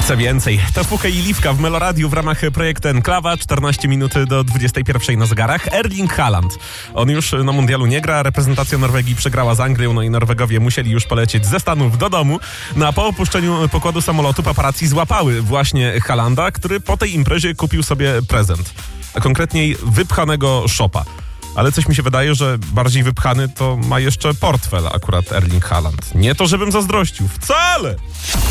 Chcę więcej. To Fuche i Liwka w Meloradiu w ramach projektu Enklawa. 14 minut do 21 na zegarach. Erling Haaland. On już na mundialu nie gra. Reprezentacja Norwegii przegrała z Anglią, no i Norwegowie musieli już polecieć ze Stanów do domu. No a po opuszczeniu pokładu samolotu paparazzi złapały właśnie Haalanda, który po tej imprezie kupił sobie prezent. A konkretniej wypchanego szopa. Ale coś mi się wydaje, że bardziej wypchany to ma jeszcze portfel akurat Erling Haaland. Nie to, żebym zazdrościł. Wcale!